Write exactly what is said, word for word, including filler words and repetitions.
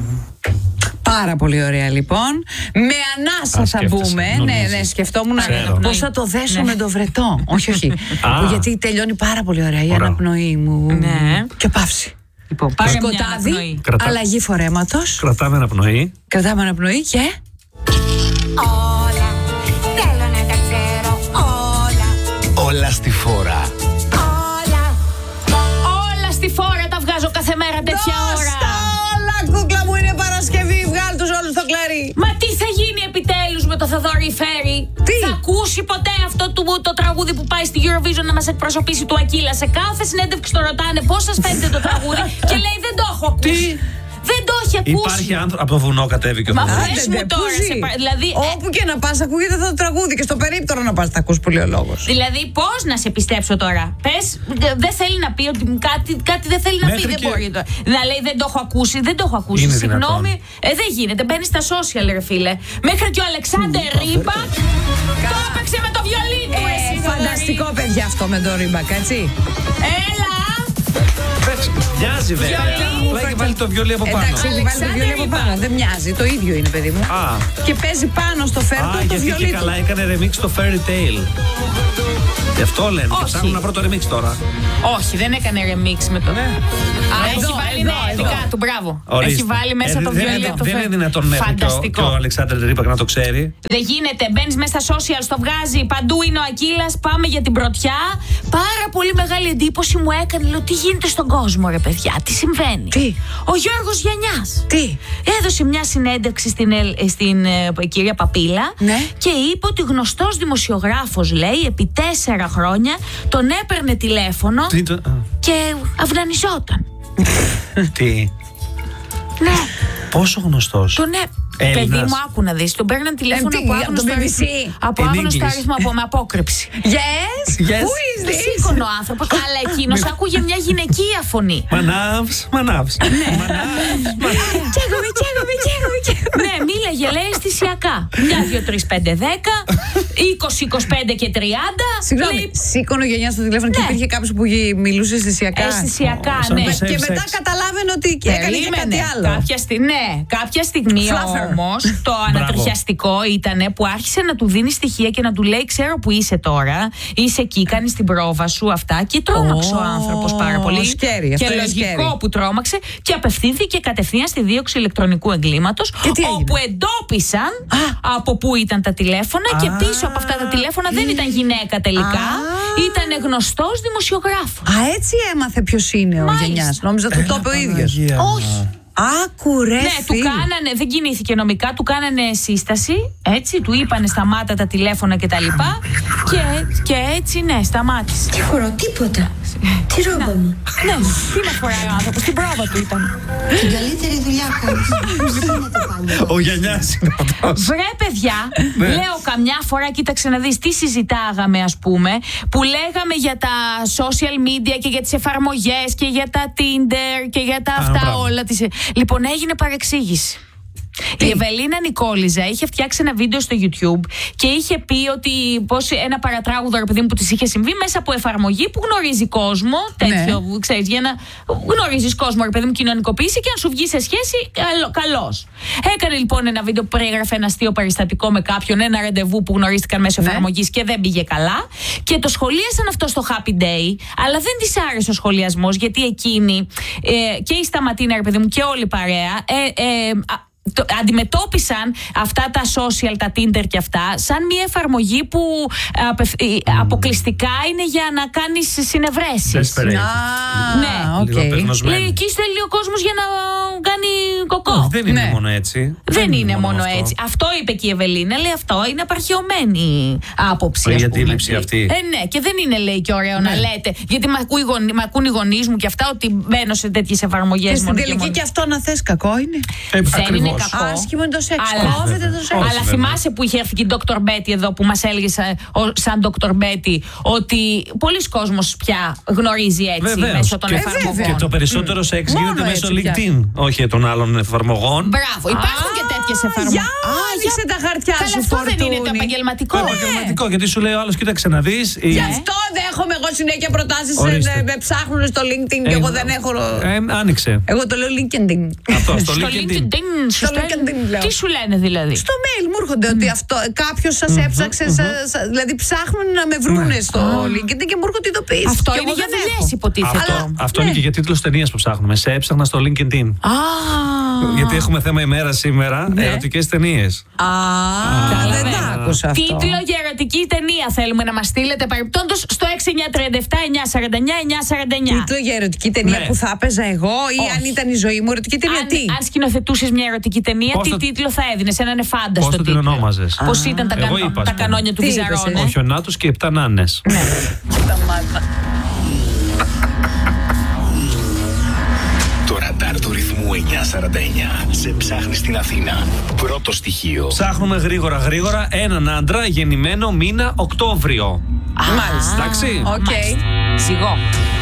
Πάρα πολύ ωραία λοιπόν. Με ανάσα θα μπούμε. Ναι, ναι, σκεφτόμουν πώς θα το δέσω με το βρετό. Όχι, όχι. Γιατί τελειώνει πάρα πολύ ωραία η αναπνοή μου. Και παύση. Λοιπόν, σκοτάδι, Κρατα... αλλαγή φορέματος. Κρατάμε αναπνοή. Κρατάμε αναπνοή και... Όλα, θέλω να τα ξέρω όλα. Όλα στη φόρα. Όλα. Όλα στη φόρα τα βγάζω κάθε μέρα τέτοια ώρα. Δώστα όλα, κούκλα μου, είναι Παρασκευή. Βγάλ τους όλους στο κλαρί. Μα τι θα γίνει επιτέλους με το Θοδωρή Φέρη? Τι? Θα ακούσει ποτέ αυτό το, το τραγούδι που πάει στη Eurovision να μας εκπροσωπήσει του Ακύλα? Σε κάθε συνέντευξη το ρωτάνε πώς σας φαίνεται το τραγούδι και λέει δεν το έχω ακούσει. Τι? Δεν το έχει ακούσει. Υπάρχει άνθρωπο από το βουνό κατέβηκε ο Θοδωρής. Μα Άντε, πες μου τώρα, σε πα... δηλαδή, όπου και να πας ακούγεται αυτό το τραγούδι και στο περίπτωρο να πας τα ακούς πολύ ο λόγος. Δηλαδή πώς να σε πιστέψω τώρα? Πες, δεν θέλει να πει ότι κάτι, κάτι δεν θέλει να Μέχρι πει, και... δεν μπορεί. Να λέει δεν το έχω ακούσει, δεν το έχω ακούσει. Είναι Συγγνώμη, ε, δεν γίνεται. Μπαίνει στα social ρε φίλε. Μέχρι και ο Αλεξάνδερ Ρίμπακ το έπαιξε με το βιολί του. Ε, φανταστικό παιδιά αυτό με το Ρίμπακ, έτσι. Έλα! Μοιάζει βέβαια. Έχει βάλει το βιολί από πάνω. Εντάξει, έχει βάλει το βιολί από πάνω. Δεν μοιάζει, το ίδιο είναι, παιδί μου. Α. Και παίζει πάνω στο φέρτο το βιολί. Γιατί και καλά έκανε remix το Fairy Tale. Γι' αυτό λένε. Και ψάχνουν να βρω το remix τώρα. Όχι, δεν έκανε remix με το. Ναι. Α, έχει βάλει ναι, δικά του, μπράβο. Έχει βάλει μέσα το βιολί του. Δεν είναι δυνατόν μέχρι και ο Αλεξάνδρ Ρίμπακ να το ξέρει. Δεν γίνεται. Μπαίνει μέσα στα social, στο βγάζει. Παντού είναι ο Ακύλας. Πάμε για την πρωτιά. Πάρα πολύ μεγάλη εντύπωση μου έκανε. Λέω τι γίνεται στον κόσμο, ρε παιδιά, τι συμβαίνει. Τι? Ο Γιώργος Γιαννιάς. Τι? Έδωσε μια συνέντευξη στην, στην ε, κυρία Παπίλα, ναι, και είπε ότι γνωστός δημοσιογράφος, λέει, επί τέσσερα χρόνια τον έπαιρνε τηλέφωνο Τι το... και αυνανιζόταν. Τι? Ναι. Πόσο γνωστός? Τον έπαιρνε. Παιδί μου, άκου να δεις. Τον παίρναν τηλέφωνο από άγνωστο αριθμό. Από άγνωστο αριθμό, από με απόκρυψη. Yes, yes. Who is this? Σήκωνε ο άνθρωπος, αλλά εκείνος άκουγε μια γυναικεία φωνή. Μανάβς, μανάβς. Καίγομαι, καίγομαι, καίγομαι. Ναι, μίλαγε, λέει, αισθησιακά. Μια, δύο, τρεις, πέντε, δέκα, είκοσι, είκοσι πέντε και τριάντα. Συγγνώμη, σήκωνε ο Γενιάς στο τηλέφωνο και υπήρχε κάποιος που μιλούσε αισθησιακά. Αισθησιακά, ναι. Και μετά καταλάβαινε ότι έκανε και κάτι άλλο. Ναι, κάποια στιγμή όμως το ανατριχιαστικό ήταν που άρχισε να του δίνει στοιχεία και να του λέει ξέρω που είσαι τώρα, είσαι εκεί, κάνεις την πρόβα σου, αυτά, και τρόμαξε oh, ο άνθρωπος πάρα πολύ. Σκέρι, και λογικό που τρόμαξε και απευθύνθηκε κατευθείαν στη δίωξη ηλεκτρονικού εγκλήματος, όπου εντόπισαν ah. από πού ήταν τα τηλέφωνα ah. και πίσω από αυτά τα τηλέφωνα δεν ήταν γυναίκα τελικά, ah. ήταν γνωστός δημοσιογράφος. Α, έτσι έμαθε ποιος είναι ο Γενιάς. Νόμιζα το το είπε ο ίδιος. Όχι. Άκου ρε, ναι, του κάνανε, δεν κινήθηκε νομικά, του κάνανε σύσταση, έτσι, του είπανε σταμάτα τα τηλέφωνα και τα λοιπά και, και έτσι, ναι, σταμάτησε. Τι φορώ, τίποτα. Τι ρόμπα μου. Ναι, τι με φοράει ο άνθρωπος, την πρόβα του ήταν. Την καλύτερη δουλειά κάνεις. Ο Γιαννιάς είναι αυτός. Βρε παιδιά, λέω καμιά φορά, κοίταξε να δεις τι συζητάγαμε, ας πούμε, που λέγαμε για τα social media και για τις εφαρμογές και για τα Tinder και για τα αυτά όλα τις... Λοιπόν, έγινε παρεξήγηση. Τι? Η Ευελίνα Νικόλιζα είχε φτιάξει ένα βίντεο στο YouTube και είχε πει ότι πώς ένα παρατράγουδο, ρε παιδί μου, που της είχε συμβεί μέσα από εφαρμογή που γνωρίζει κόσμο, τέτοιο, ναι. ξέρεις, για να γνωρίζεις κόσμο, ρε παιδί μου, κοινωνικοποίηση και αν σου βγει σε σχέση, καλώς. Έκανε λοιπόν ένα βίντεο που περιγράφε ένα αστείο περιστατικό με κάποιον, ένα ραντεβού που γνωρίστηκαν μέσω ναι. εφαρμογής και δεν πήγε καλά. Και το σχολίασαν αυτό στο Happy Day, αλλά δεν της άρεσε ο σχολιασμός, γιατί εκείνη ε, και η Σταματίνα, ρε παιδί μου, και όλη η παρέα. Ε, ε, Το, αντιμετώπισαν αυτά τα social, τα Tinder και αυτά, σαν μια εφαρμογή που απευ, mm. αποκλειστικά είναι για να κάνεις συνευρέσεις. Ah, ναι, okay. Λέει, εκεί στέλνει ο κόσμος για να κάνει κοκό. Oh, δεν είναι ναι. μόνο έτσι. Δεν, δεν είναι, είναι μόνο, μόνο έτσι. Αυτό είπε και η Ευελίνα. Λέει αυτό είναι απαρχαιωμένη άποψη. Για τη λήψη αυτή. Ε, ναι, και δεν είναι, λέει, και ωραίο ναι. να λέτε. Γιατί μ' ακούν οι γονείς μου και αυτά ότι μπαίνω σε τέτοιες εφαρμογές. Και στην τελική και, και αυτό να θες κακό είναι. Ε, δεν είναι κακό. Άσχημο είναι το σεξ. Αλλά, το σεξ. Αλλά θυμάσαι που είχε έρθει και η ντόκτορ Μπέτι εδώ που μας έλεγε σαν, σαν ντόκτορ Μπέτι ότι πολλοί κόσμος πια γνωρίζει έτσι. Βεβαίως. Μέσω των και, εφαρμογών. Και το περισσότερο σεξ mm. γίνεται μέσω LinkedIn, όχι των άλλων εφαρμογών. εφαρμογών. Μπράβο, υπάρχουν και τέτοιες εφαρμογές. Για άνοιξε τα χαρτιά σου, αυτό δεν είναι το επαγγελματικό. Το επαγγελματικό, γιατί σου λέει ο άλλος, κοίταξε να δεις. Γι' αυτό δέχομαι εγώ συνέχεια προτάσεις. Με ψάχνουν στο LinkedIn και εγώ δεν έχω. Άνοιξε. Εγώ το λέω LinkedIn. Αυτό, στο LinkedIn. Τι σου λένε δηλαδή? Στο mail μου έρχονται ότι κάποιος σας έψαξε. Δηλαδή ψάχνουν να με βρούνε στο LinkedIn και μου έρχονται ειδοποιήσεις. Αυτό είναι για δουλειές, υποτίθεται. Αυτό είναι και για τίτλος ταινίας που ψάχνουμε. Σε έψαχνα στο LinkedIn. Γιατί έχουμε θέμα ημέρα σήμερα, ερωτικές ταινίες. Α, δεν τα άκουσα αυτό. Τίτλο για ερωτική ταινία θέλουμε να μας στείλετε παρεπτόντως στο έξι εννιά τρία επτά εννιά σαράντα εννιά εννιά σαράντα εννιά. Τίτλο για ερωτική ταινία που θα έπαιζα εγώ ή αν ήταν η ζωή μου ερωτική ταινία. Αν, τι? αν σκηνοθετούσες μια ερωτική ταινία, τι το... τίτλο θα έδινες? Έναν εφάνταστο τίτλο. Πώς την ονόμαζες? Πώς ήταν τα, κανό... είπα, τα κανόνια του Βυζαρώνε? Ο Χιονάτος και επτά νάνες. Ναι. Το ραντάρ του ρυθμού εννιά σαράντα εννιά σε ψάχνει στην Αθήνα. Πρώτο στοιχείο. Ψάχνουμε γρήγορα γρήγορα έναν άντρα γεννημένο μήνα Οκτώβριο. Μάλιστα. Εντάξει. Οκ. Σιγό.